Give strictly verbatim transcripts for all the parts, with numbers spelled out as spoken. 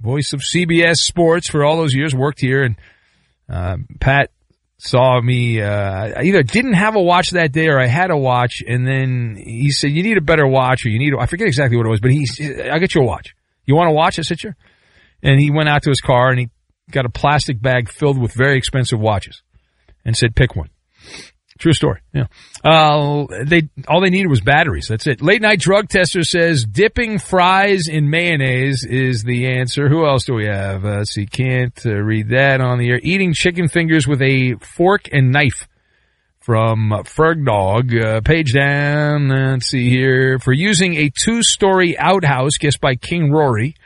voice of C B S Sports for all those years, worked here, and uh, Pat saw me, uh, I either didn't have a watch that day or I had a watch, and then he said, you need a better watch, or you need, a, I forget exactly what it was, but he said, I'll get you a watch. You want a watch? I said, sure. And he went out to his car and he got a plastic bag filled with very expensive watches and said, pick one. True story. Yeah. Uh, they, all they needed was batteries. That's it. Late night drug tester says dipping fries in mayonnaise is the answer. Who else do we have? Uh, let's see. Can't uh, read that on the air. Eating chicken fingers with a fork and knife from uh, Ferg Dog. Uh, page down. Let's see here. For using a two-story outhouse, guessed by King Rory.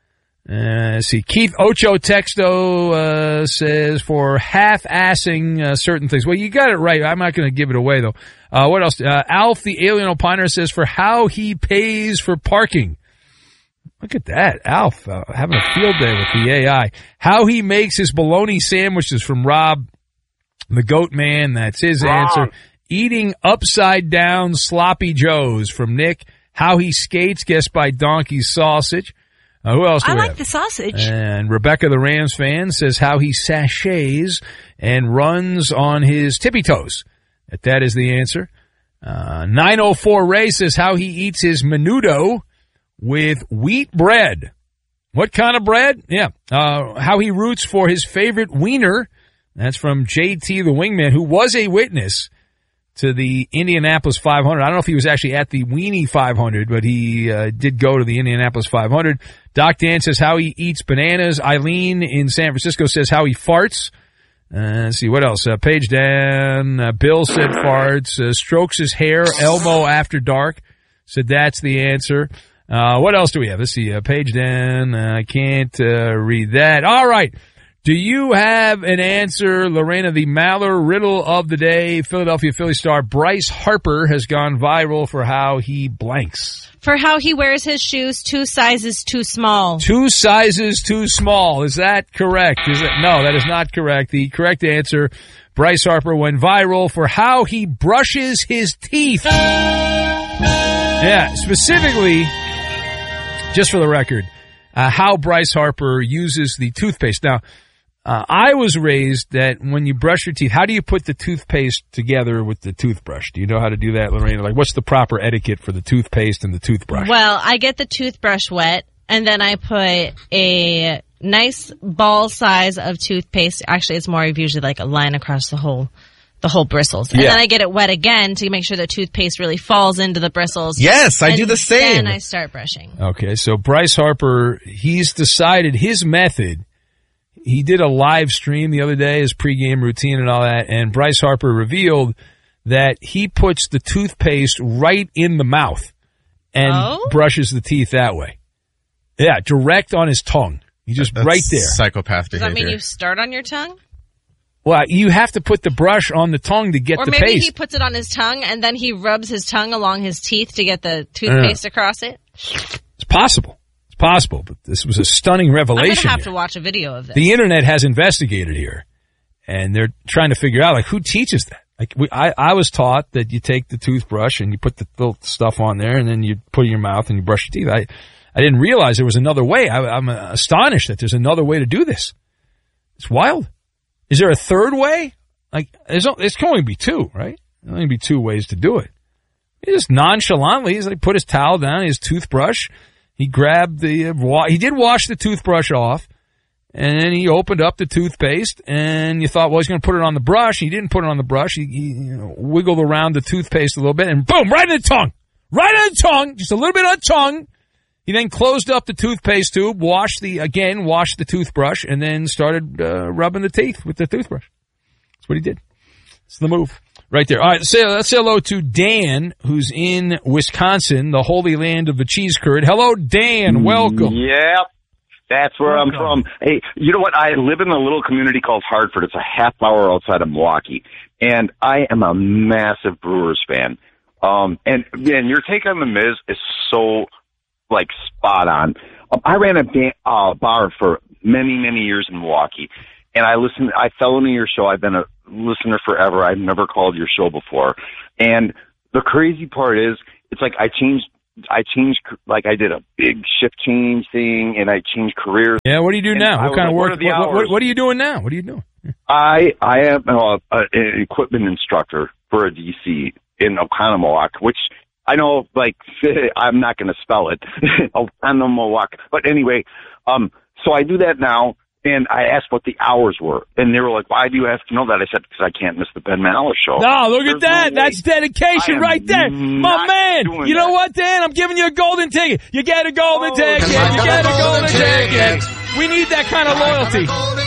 Uh, let's see. Keith Ocho Texto uh, says for half-assing uh, certain things. Well, you got it right. I'm not going to give it away, though. Uh, what else? Uh, Alf, the alien opiner, says for how he pays for parking. Look at that. Alf uh, having a field day with the A I. How he makes his bologna sandwiches from Rob, the Goat Man. That's his Wrong. answer. Eating upside-down sloppy joes from Nick. How he skates, guessed by Donkey Sausage. Uh, who else do I we like have? the sausage. And Rebecca, the Rams fan, says how he sachets and runs on his tippy toes. That, that is the answer. Uh, nine oh four Ray says how he eats his menudo with wheat bread. What kind of bread? Yeah. Uh, how he roots for his favorite wiener. That's from J T, the wingman, who was a witness to the Indianapolis five hundred. I don't know if he was actually at the Weenie five hundred, but he uh, did go to the Indianapolis five hundred. Doc Dan says how he eats bananas. Eileen in San Francisco says how he farts. Uh, let's see, what else? Uh, page down. Uh, Bill said farts. Uh, strokes his hair, elbow after dark. Said that's the answer. Uh, what else do we have? Let's see. Uh, page down. Uh, I can't uh, read that. All right. Do you have an answer, Lorena? The Maller riddle of the day. Philadelphia Philly star Bryce Harper has gone viral for how he blanks. For how he wears his shoes two sizes too small. Two sizes too small. Is that correct? Is it? No, that is not correct. The correct answer, Bryce Harper went viral for how he brushes his teeth. Yeah, specifically, just for the record, uh, how Bryce Harper uses the toothpaste. Now, Uh, I was raised that when you brush your teeth, how do you put the toothpaste together with the toothbrush? Do you know how to do that, Lorena? Like, what's the proper etiquette for the toothpaste and the toothbrush? Well, I get the toothbrush wet, and then I put a nice ball size of toothpaste. Actually, it's more of usually like a line across the whole the whole bristles. And yeah. then I get it wet again to make sure the toothpaste really falls into the bristles. Yes, I and do the same. Then I start brushing. Okay, so Bryce Harper, he's decided his method. He did a live stream the other day, his pregame routine and all that, and Bryce Harper revealed that he puts the toothpaste right in the mouth and oh? brushes the teeth that way. Yeah, direct on his tongue. He just That's right there. Psychopath Does behavior. that mean you start on your tongue? Well, you have to put the brush on the tongue to get or the maybe paste. he puts it on his tongue and then he rubs his tongue along his teeth to get the toothpaste uh, across it? It's possible. It's possible, but this was a stunning revelation. I'm going to have here. to watch a video of this. The internet has investigated here, and they're trying to figure out, like, who teaches that? Like, we, I, I was taught that you take the toothbrush and you put the little stuff on there, and then you put it in your mouth and you brush your teeth. I, I didn't realize there was another way. I, I'm astonished that there's another way to do this. It's wild. Is there a third way? Like, there's, it's going to be two, right? There's only be two ways to do it. He just nonchalantly, he's like, put his towel down, his toothbrush. He grabbed the, uh, he did wash the toothbrush off, and then he opened up the toothpaste, and you thought, well, he's going to put it on the brush. He didn't put it on the brush. He, he you know, wiggled around the toothpaste a little bit, and boom, right in the tongue. Right on the tongue, just a little bit on the tongue. He then closed up the toothpaste tube, washed the, again, washed the toothbrush, and then started uh, rubbing the teeth with the toothbrush. That's what he did. It's the move. Right there. All right, let's say, let's say hello to Dan, who's in Wisconsin, the holy land of the cheese curd. Hello, Dan. Welcome. Yep. That's where Welcome. I'm from. Hey, you know what? I live in a little community called Hartford. It's a half hour outside of Milwaukee. And I am a massive Brewers fan. Um, and, man, your take on The Miz is so, like, spot on. Um, I ran a ba- uh, bar for many, many years in Milwaukee. And I listened, I fell into your show. I've been a listener forever. I've never called your show before. And the crazy part is, it's like I changed I changed, like I did a big shift change thing, and I changed careers. Yeah, what do you do now? I What kind of was- work? what are the What, what, hours? what are you doing now? What are you doing? I I am uh, an equipment instructor for a D C in Oconomowoc, which I know, like, I'm not going to spell it, Oconomowoc. But anyway, um, so I do that now, and I asked what the hours were, and they were like, "Why do you have to know that?" I said, "Because I can't miss the Ben Maller show." No, look There's at that. no way. That's dedication I am right there. My not man. doing You know that. what, Dan? I'm giving you a golden ticket. You get a golden Oh, ticket. You I got get a a golden golden ticket. We need that kind of loyalty.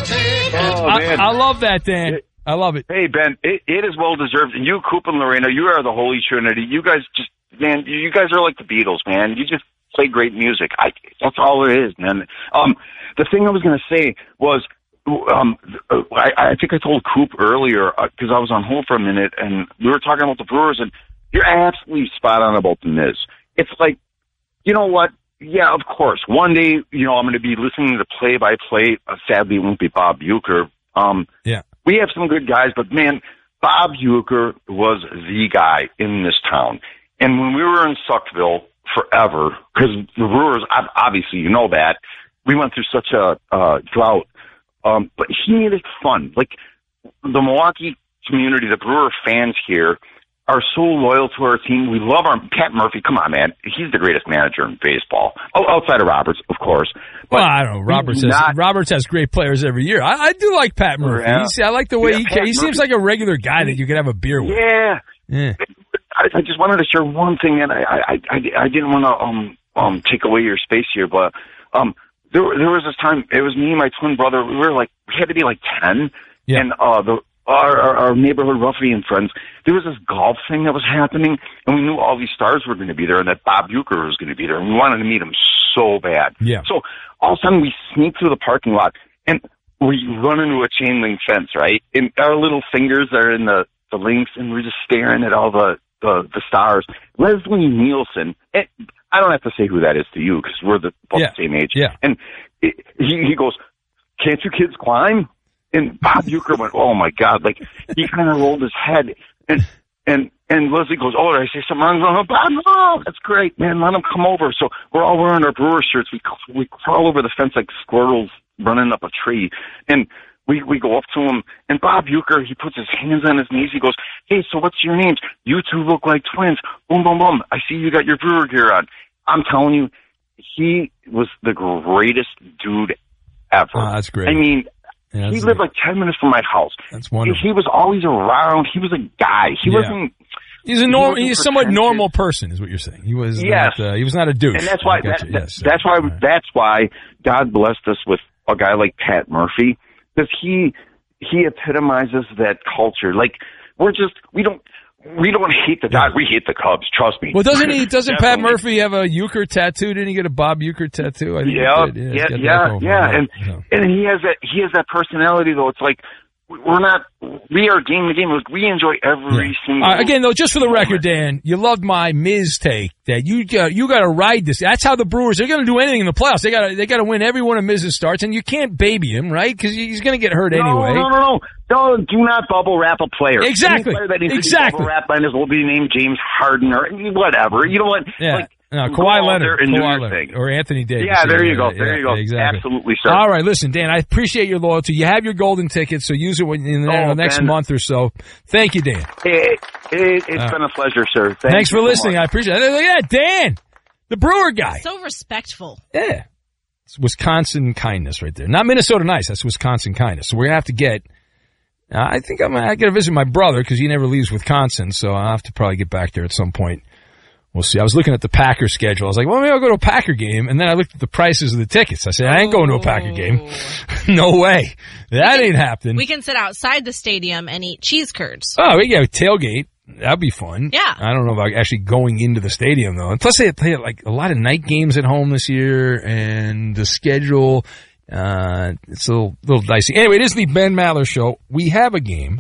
Oh, I, man. I love that, Dan. I love it. Hey, Ben, it, it is well deserved. And you, Coop, and Lorena, you are the Holy Trinity. You guys just, man, you guys are like the Beatles, man. You just play great music. I, that's all it is, man. Um, the thing I was going to say was, um, I, I think I told Coop earlier, because uh, I was on hold for a minute, and we were talking about the Brewers, and you're absolutely spot on about the Miz. It's like, you know what? Yeah, of course. One day, you know, I'm going to be listening to play-by-play. Uh, sadly, it won't be Bob Uecker. Um, Yeah. We have some good guys, but, man, Bob Uecker was the guy in this town. And when we were in Suckville forever, because the Brewers, obviously, you know that, we went through such a uh, drought, um, but he made it fun. Like, the Milwaukee community, the Brewer fans here, are so loyal to our team. We love our Pat Murphy. Come on, man. He's the greatest manager in baseball. Oh, outside of Roberts, of course. But Well, I don't know. Roberts has, not, Roberts has great players every year. I, I do like Pat Murphy. Yeah. He's- I like the way Yeah, he Pat he seems Murphy. like a regular guy that you could have a beer with. Yeah. Yeah. I, I just wanted to share one thing, and I I, I, I didn't want to um um take away your space here, but um there there was this time, it was me and my twin brother. We were like, we had to be like ten, Yeah. and uh the our, our our neighborhood ruffian friends. There was this golf thing that was happening, and we knew all these stars were going to be there, and that Bob Uecker was going to be there, and we wanted to meet him so bad. Yeah. So all of a sudden, we sneak through the parking lot, and we run into a chain link fence, right? And our little fingers are in the the links, and we're just staring at all the the, the stars. Leslie Nielsen. And I don't have to say who that is to you because we're the, both Yeah. the same age. Yeah. And it, he he goes, "Can't you kids climb?" And Bob Uecker went, "Oh my God!" Like he kind of rolled his head, and and and Leslie goes, "Oh, did I say something wrong?" I'm going, "Bob, no, that's great, man. Let him come over." So we're all wearing our Brewer shirts. We we crawl over the fence like squirrels running up a tree, and we we go up to him. And Bob Uecker, he puts his hands on his knees. He goes, "Hey, so what's your names? You two look like twins. Boom, boom, boom. I see you got your Brewer gear on." I'm telling you, he was the greatest dude ever. Oh, that's great. I mean. Yeah, He that's lived a- like ten minutes from my house. That's wonderful. He, he was always around. He was a guy. He Yeah. wasn't. He's a he normal. wasn't He's a somewhat pretentious. normal person, is what you're saying. He was. Yes. Not, uh, he was not a douche. And that's why. I got That, you. that- Yes. that's why. All right. That's why God blessed us with a guy like Pat Murphy, because he he epitomizes that culture. Like we're just we don't we don't hate the Dodgers. We hate the Cubs. Trust me. Well, doesn't he? Doesn't Pat Definitely. Murphy have a Uecker tattoo? Didn't he get a Bob Uecker tattoo? I think Yeah, he did. yeah, he's got that yeah, going yeah, on. and So. and he has that he has that personality though. It's like we're not we are game to game. Like, we enjoy every Yeah. single. Uh, again, though, just for the record, Dan, you loved my Miz take that you got you got to ride this. That's how the Brewers they're going to do anything in the playoffs. They got to they got to win every one of Miz's starts, and you can't baby him, right? Because he's going to get hurt no, anyway. No, no, no, no. Do not bubble wrap a player. Exactly. Any player that needs Exactly. to be bubble wrapped might as well be named James Harden or whatever. You know what? Yeah. Like, No, go Kawhi out Leonard, there and do Kawhi your Leonard, thing. or Anthony Davis. Yeah, there you go. Yeah, There you go. Exactly. Absolutely, sir. All right, listen, Dan, I appreciate your loyalty. You have your golden ticket, so use it when, in the Oh, next Ben. month or so. Thank you, Dan. It, it, it's Uh, been a pleasure, sir. Thank Thanks you for so listening. much. I appreciate it. Look at that, Dan, the Brewer guy. So respectful. Yeah. It's Wisconsin kindness right there. Not Minnesota nice. That's Wisconsin kindness. So we're going to have to get, uh, I think I'm I got to visit my brother because he never leaves Wisconsin. So I'll have to probably get back there at some point. We'll see. I was looking at the Packer schedule. I was like, well, maybe I'll go to a Packer game. And then I looked at the prices of the tickets. I said, I ain't going to a Packer game. No way. That ain't happening. We can sit outside the stadium and eat cheese curds. Oh, we got a tailgate. That'd be fun. Yeah. I don't know about actually going into the stadium though. And plus they play like a lot of night games at home this year and the schedule, uh, it's a little, little dicey. Anyway, it is the Ben Maller Show. We have a game.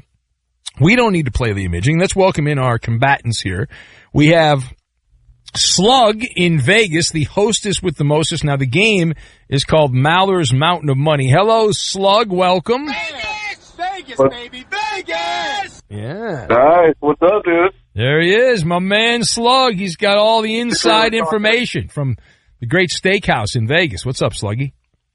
We don't need to play the imaging. Let's welcome in our combatants here. We have Slug in Vegas, the hostess with the mostest. Now the game is called Maller's Mountain of Money. Hello, Slug. Welcome. Vegas, Vegas, baby, Vegas! Yeah. All right, what's up, dude? There he is, my man Slug. He's got all the inside information from the great steakhouse in Vegas. What's up, Sluggy?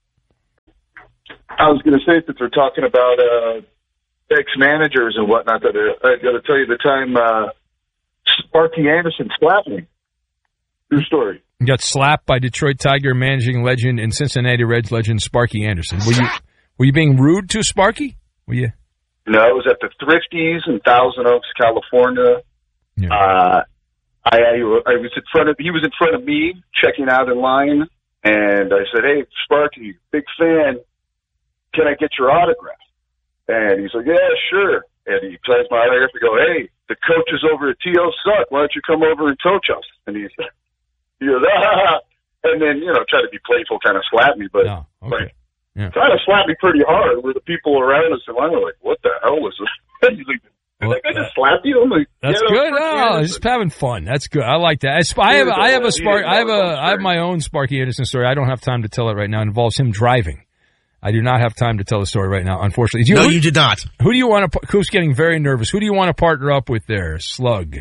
I was going to say, since we're talking about uh, ex-managers and whatnot, that uh, I got to tell you the time uh, Sparky Anderson slapped me. True story. You got slapped by Detroit Tiger managing legend and Cincinnati Reds legend Sparky Anderson. Were you were you being rude to Sparky? Were you? No, it was at the Thrifties in Thousand Oaks, California. Yeah. Uh, I, I I was in front of he was in front of me checking out in line, and I said, "Hey, Sparky, big fan. Can I get your autograph?" And he's like, "Yeah, sure." And he plays my autograph and go, "Hey, the coaches over at T O suck. Why don't you come over and coach us?" And he's he goes, "Ah," and then, you know, try to be playful, kind of slap me, but oh, okay. like, yeah. trying to slap me pretty hard. Where the people around us and I were like, "What the hell was this?" He's like, Well, like, I just slapped you. I'm like, that's yeah, good. Oh, just having fun. That's good. I like that. I, I have, I have a Spark. I have a, I have my own Sparky Anderson story. I don't have time to tell it right now. It involves him driving. I do not have time to tell the story right now, unfortunately. Do you, no, who, you did not. Who do you want to? Coop's getting very nervous. Who do you want to partner up with there, Slug?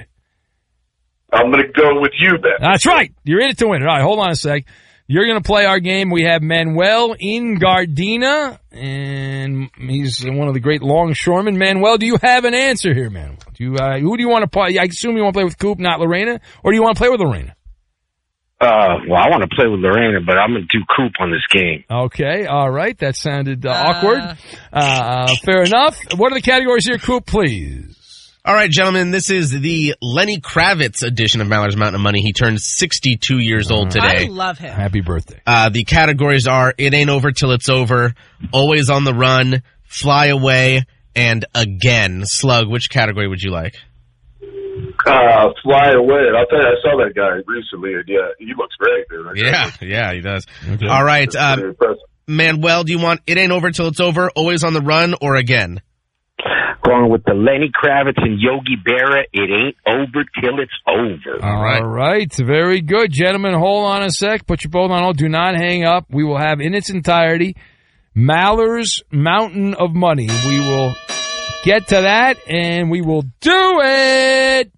I'm going to go with you, Ben. That's right. You're in it to win it. All right, hold on a sec. You're going to play our game. We have Manuel in Gardena, and he's one of the great longshoremen. Manuel, do you have an answer here, Manuel? Do you, uh, who do you want to play? I assume you want to play with Coop, not Lorena, or do you want to play with Lorena? Uh, well, I want to play with Lorena, but I'm going to do Coop on this game. Okay, all right. That sounded uh, Uh. awkward. Uh, fair enough. What are the categories here, Coop, please? All right, gentlemen, this is the Lenny Kravitz edition of Mallard's Mountain of Money. He turned sixty-two years old today. I love him. Happy birthday. Uh, the categories are It Ain't Over Till It's Over, Always on the Run, Fly Away, and Again. Slug, which category would you like? Uh, fly away. I'll tell you, I saw that guy recently, and yeah, he looks great, dude. Yeah, yeah, he does. Okay. All right, It's pretty um, impressive. Manuel, do you want It Ain't Over Till It's Over, Always on the Run, or Again? Going with the Lenny Kravitz and Yogi Berra, It Ain't Over Till It's Over. All right. All right. Very good, gentlemen. Hold on a sec. Put your both on hold. Do not hang up. We will have in its entirety Mallard's Mountain of Money. We will get to that, and we will do it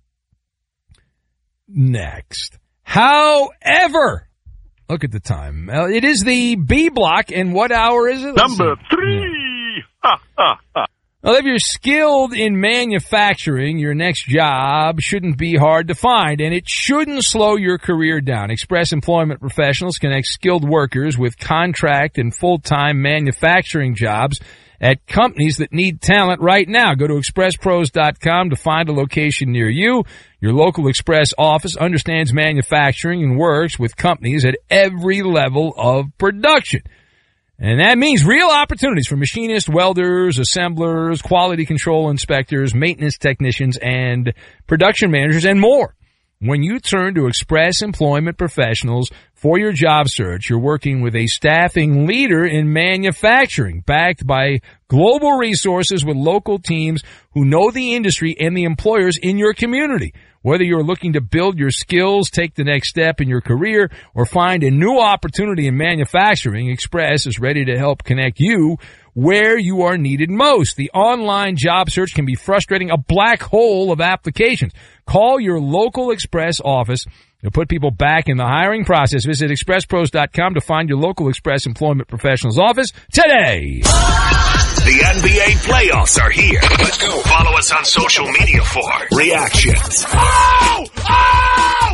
next. However, look at the time. Uh, It is the B block, and what hour is it? Let's Number see. three. Ha, ha, ha. Well, if you're skilled in manufacturing, your next job shouldn't be hard to find, and it shouldn't slow your career down. Express Employment Professionals connect skilled workers with contract and full-time manufacturing jobs at companies that need talent right now. Go to express pros dot com to find a location near you. Your local Express office understands manufacturing and works with companies at every level of production. And that means real opportunities for machinists, welders, assemblers, quality control inspectors, maintenance technicians, and production managers, and more. When you turn to Express Employment Professionals for your job search, you're working with a staffing leader in manufacturing, backed by global resources with local teams who know the industry and the employers in your community. Whether you're looking to build your skills, take the next step in your career, or find a new opportunity in manufacturing, Express is ready to help connect you where you are needed most. The online job search can be frustrating, a black hole of applications. Call your local Express office to put people back in the hiring process. Visit express pros dot com to find your local Express Employment Professionals office today. The N B A playoffs are here. Let's go. Follow us on social media for reactions. Oh! Oh!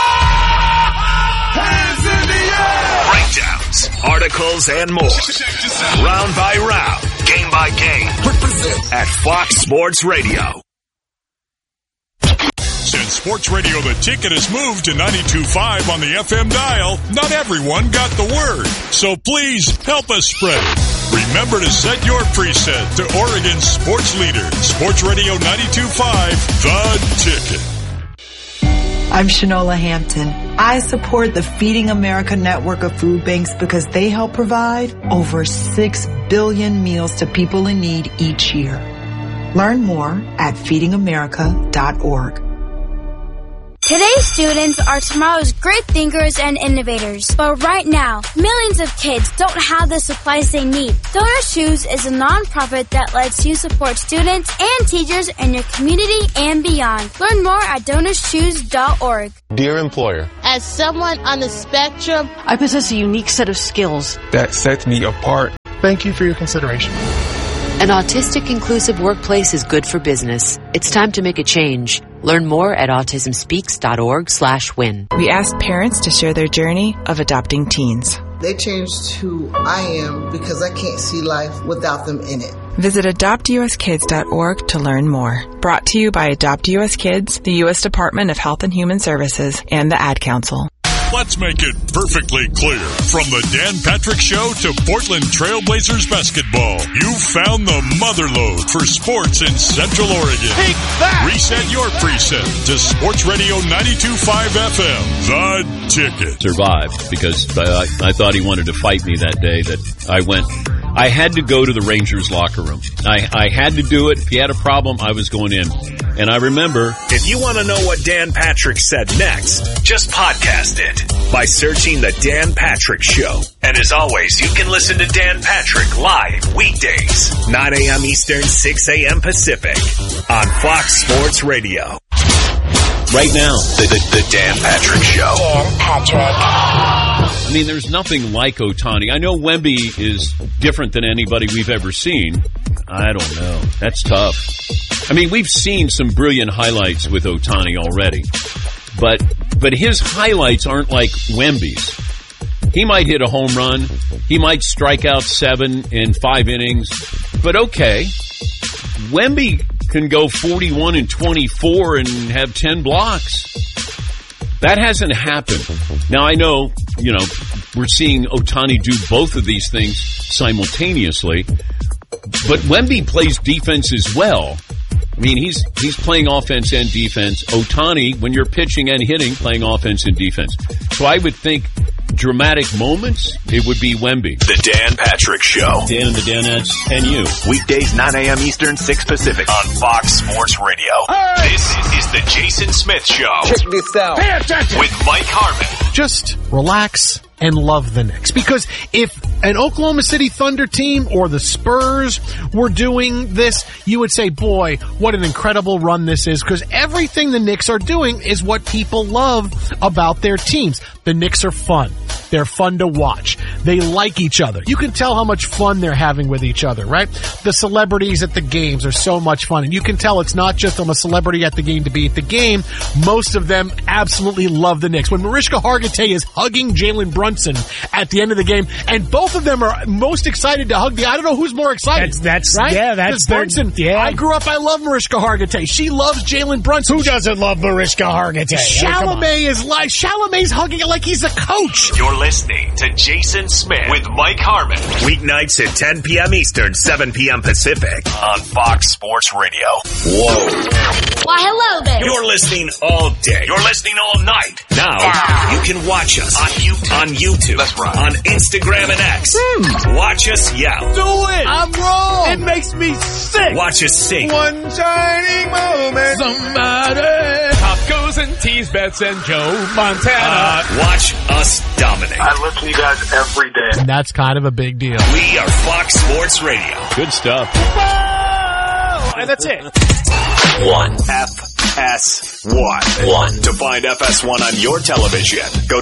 Oh! Hands in the air! Breakdowns, articles, and more. Round by round, game by game. Represent at Fox Sports Radio. Since Sports Radio The Ticket has moved to ninety-two point five on the F M dial, not everyone got the word. So please help us spread it. Remember to set your preset to Oregon's sports leader, Sports Radio ninety-two point five, The Ticket. I'm Shanola Hampton. I support the Feeding America network of food banks because they help provide over six billion meals to people in need each year. Learn more at feeding america dot org. Today's students are tomorrow's great thinkers and innovators. But right now, millions of kids don't have the supplies they need. Donor Shoes is a nonprofit that lets you support students and teachers in your community and beyond. Learn more at donor shoes dot org. Dear employer, as someone on the spectrum, I possess a unique set of skills that sets me apart. Thank you for your consideration. An autistic inclusive workplace is good for business. It's time to make a change. Learn more at autism speaks dot org slash win. We asked parents to share their journey of adopting teens. They changed who I am because I can't see life without them in it. Visit adopt u s kids dot org to learn more. Brought to you by Adopt U S Kids, the U S Department of Health and Human Services, and the Ad Council. Let's make it perfectly clear. From the Dan Patrick Show to Portland Trailblazers basketball, you found the motherlode for sports in Central Oregon. Take that! Reset your preset to Sports Radio ninety-two point five F M, The Ticket. Survived because uh, I thought he wanted to fight me that day that I went. I had to go to the Rangers locker room. I, I had to do it. If he had a problem, I was going in. And I remember... If you want to know what Dan Patrick said next, just podcast it by searching The Dan Patrick Show. And as always, you can listen to Dan Patrick live weekdays, nine a.m. Eastern, six a.m. Pacific on Fox Sports Radio. Right now, the, the, the Dan Patrick Show. Dan Patrick. I mean, there's nothing like Ohtani. I know Wemby is different than anybody we've ever seen. I don't know. That's tough. I mean, we've seen some brilliant highlights with Ohtani already. But but his highlights aren't like Wemby's. He might hit a home run. He might strike out seven in five innings. But okay, Wemby can go forty-one and twenty-four and have ten blocks. That hasn't happened. Now, I know, you know, we're seeing Ohtani do both of these things simultaneously, but Wemby plays defense as well. I mean, he's he's playing offense and defense. Ohtani, when you're pitching and hitting, playing offense and defense. So I would think dramatic moments, it would be Wemby. The Dan Patrick Show. Dan and the Danettes and you. Weekdays, nine a.m. Eastern, six Pacific on Fox Sports Radio. Hey! This is the Jason Smith Show. Check this out. Pay attention. With Mike Harmon. Just relax and love the Knicks. Because if an Oklahoma City Thunder team or the Spurs were doing this, you would say, boy, what an incredible run this is. Because everything the Knicks are doing is what people love about their teams. The Knicks are fun. They're fun to watch. They like each other. You can tell how much fun they're having with each other, right? The celebrities at the games are so much fun. And you can tell it's not just I'm a celebrity at the game to be at the game. Most of them absolutely love the Knicks. When Mariska Hargitay is hugging Jalen Brunson at the end of the game, and both of them are most excited to hug the, I don't know who's more excited. That's, that's right? yeah, that's their, Brunson. Yeah. I grew up, I love Mariska Hargitay. She loves Jalen Brunson. Who doesn't love Mariska Hargitay? Chalamet is like, Chalamet's hugging it like he's a coach. You're listening to Jason Smith with Mike Harmon. Weeknights at ten p.m. Eastern, seven p.m. Pacific on Fox Sports Radio. Whoa. Why, hello there. You're listening all day. You're listening all night. Now, ah. you can watch us on YouTube. On YouTube. That's right. On Instagram and X. Hmm. Watch us yell. Do it. I'm wrong. It makes me sick. Watch us sing. One shining moment. Somebody. Top goes and tease Bets and Joe Montana. Uh, watch us dominate. I listen to you guys every day. And that's kind of a big deal. We are Fox Sports Radio. Good stuff. Whoa! And that's it. One. F S one. One. To find F S one on your television, go